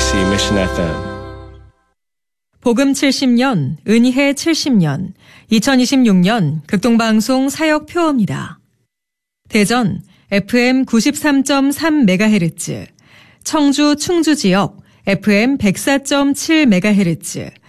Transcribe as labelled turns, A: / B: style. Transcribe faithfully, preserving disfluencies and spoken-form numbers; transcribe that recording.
A: 케이비씨 Mission 에프엠.
B: 복음 칠십 년, 은혜 칠십 년, 이천이십육 년 극동방송 사역표어입니다. 대전 에프엠 구십삼 점 삼 메가헤르츠, 청주 충주 지역 에프엠 백사 점 칠 메가헤르츠,